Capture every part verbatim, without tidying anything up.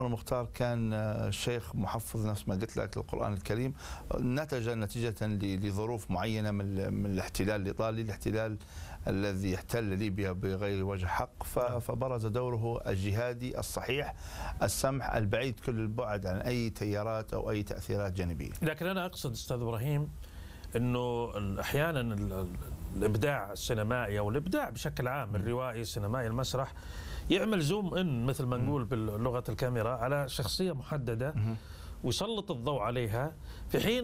المختار كان الشيخ محفظ نفس ما قلت لك للقرآن الكريم، نتج نتيجة لظروف معينة من من الاحتلال الإيطالي، الاحتلال الذي احتل ليبيا بغير وجه حق، فبرز دوره الجهادي الصحيح السمح البعيد كل البعد عن أي تيارات أو أي تأثيرات جانبية. لكن أنا أقصد أستاذ إبراهيم أنه أحيانا الإبداع السينمائي أو الإبداع بشكل عام الروائي السينمائي المسرح يعمل زوم إن مثل ما نقول بلغة الكاميرا على شخصية محددة ويسلط الضوء عليها، في حين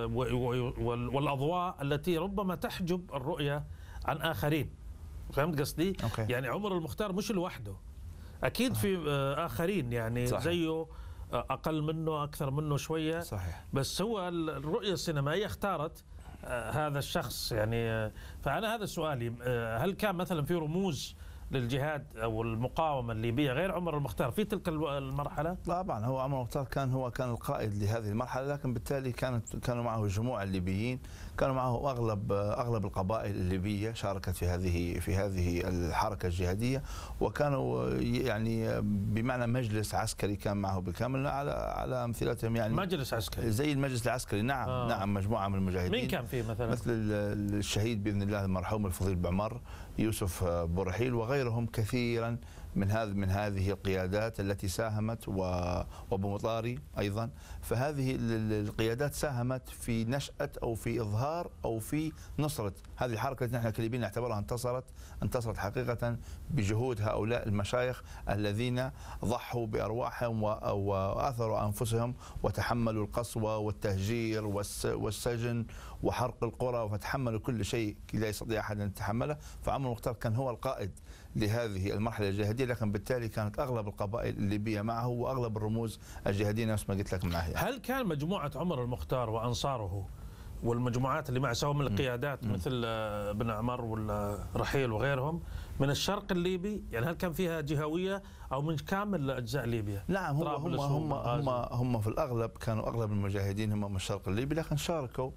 والأضواء التي ربما تحجب الرؤية عن آخرين. فهمت قصدي؟ أوكي. يعني عمر المختار مش لوحده، أكيد في آخرين يعني صحيح. زيه أقل منه أكثر منه شوية صحيح. بس هو الرؤية السينمائية اختارت هذا الشخص يعني. فأنا هذا سؤالي، هل كان مثلا في رموز للجهاد أو المقاومة الليبية غير عمر المختار في تلك المرحلة؟ طبعا هو عمر المختار كان هو كان القائد لهذه المرحلة، لكن بالتالي كانت كانوا معه جموع الليبيين، كانوا معه أغلب أغلب القبائل الليبية شاركت في هذه في هذه الحركة الجهادية، وكانوا يعني بمعنى مجلس عسكري كان معه بالكامل على على أمثلتهم يعني مجلس عسكري زي المجلس العسكري. نعم آه. نعم مجموعة من المجاهدين. مين كان فيه مثلا؟ مثل الشهيد بإذن الله المرحوم الفضيل بعمر، يوسف بورحيل، وغيرهم كثيرا من هذه من هذه القيادات التي ساهمت، وابو مطاري ايضا. فهذه القيادات ساهمت في نشأة او في اظهار او في نصرة هذه الحركة التي نحن كليبيين نعتبرها انتصرت انتصرت حقيقة بجهود هؤلاء المشايخ الذين ضحوا بارواحهم واثروا انفسهم وتحملوا القسوة والتهجير والسجن وحرق القرى، وتحملوا كل شيء لا يستطيع احد ان يتحمله. فعمر المختار كان هو القائد لهذه المرحلة الجهادية، لكن بالتالي كانت أغلب القبائل الليبية معه وأغلب الرموز الجهادية نفس ما قلت لك معه. هل كان مجموعة عمر المختار وأنصاره والمجموعات اللي معه سواء من القيادات م. مثل بن عمر والرحيل وغيرهم من الشرق الليبي، يعني هل كان فيها جهوية أو من كامل أجزاء ليبيا؟ نعم هم هم هم, هم هم في الأغلب كانوا أغلب المجاهدين هم من الشرق الليبي، لكن شاركوا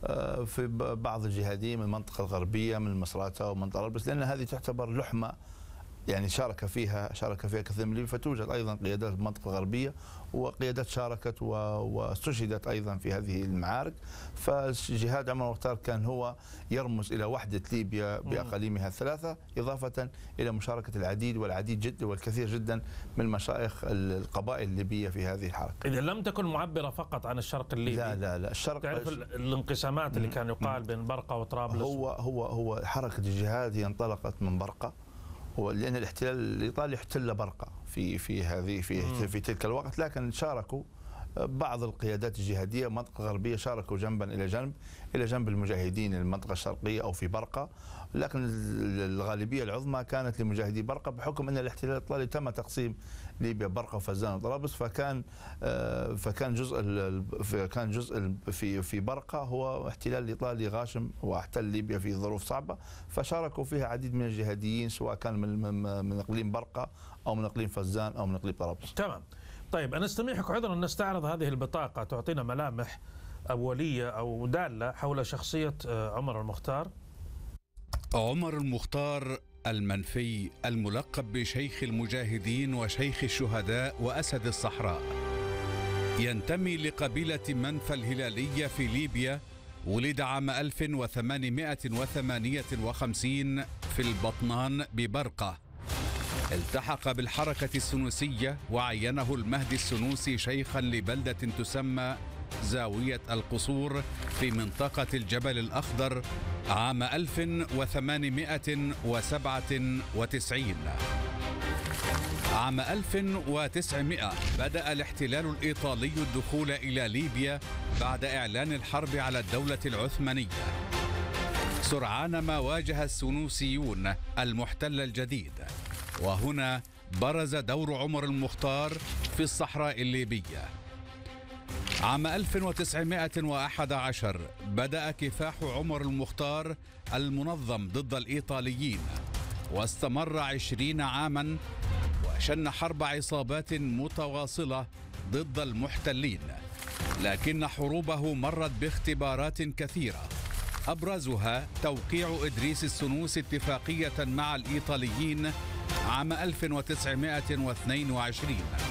في بعض الجهاديين من المنطقة الغربية من مصراتة ومن طرابلس، لأن هذه تعتبر لحمة يعني شارك فيها شارك فيها كثير من الليبي. فتوجد أيضا قيادات المنطقة الغربية وقيادات شاركت واستشهدت أيضا في هذه المعارك. فجهاد عمر المختار كان هو يرمز إلى وحدة ليبيا بأقاليمها الثلاثة، إضافة إلى مشاركة العديد والعديد جدا والكثير جدا من مشايخ القبائل الليبية في هذه الحركة. إذا لم تكن معبرة فقط عن الشرق الليبي. لا لا لا الشرق، تعرف الانقسامات اللي كان يقال بين برقة وطرابلس. هو هو هو حركة الجهاد هي انطلقت من برقة، لأن الاحتلال الإيطالي احتل برقة في في هذه في في تلك الوقت، لكن شاركوا بعض القيادات الجهادية المنطقة الغربية شاركوا جنبا إلى جنب إلى جنب المجاهدين المنطقة الشرقية أو في برقة، لكن الغالبية العظمى كانت لمجاهدي برقة بحكم أن الاحتلال الإيطالي تم تقسيم ليبيا برقة وفزان وطرابلس، فكان فكان جزء كان جزء في في برقة هو احتلال إيطالي غاشم واحتل ليبيا في ظروف صعبة، فشاركوا فيها عديد من الجهاديين سواء كان من من اقليم برقة او من اقليم فزان او من اقليم طرابلس. تمام. طيب أنا استميحك عذرا أن نستعرض هذه البطاقة تعطينا ملامح أولية أو دالة حول شخصية عمر المختار. عمر المختار المنفي الملقب بشيخ المجاهدين وشيخ الشهداء وأسد الصحراء، ينتمي لقبيلة منفى الهلالية في ليبيا. ولد عام ألف وثمانمائة وثمانية وخمسين في البطنان ببرقة. التحق بالحركة السنوسية وعينه المهدي السنوسي شيخا لبلدة تسمى زاوية القصور في منطقة الجبل الأخضر عام ألف وثمانمائة وسبعة وتسعين. عام ألف وتسعمائة بدأ الاحتلال الإيطالي الدخول إلى ليبيا بعد إعلان الحرب على الدولة العثمانية. سرعان ما واجه السنوسيون المحتل الجديد، وهنا برز دور عمر المختار في الصحراء الليبية. عام ألف وتسعمائة وأحد عشر بدأ كفاح عمر المختار المنظم ضد الإيطاليين، واستمر عشرين عاما وشن حرب عصابات متواصلة ضد المحتلين، لكن حروبه مرت باختبارات كثيرة، أبرزها توقيع إدريس السنوسي اتفاقية مع الإيطاليين عام ألف وتسعمائة واثنين وعشرين.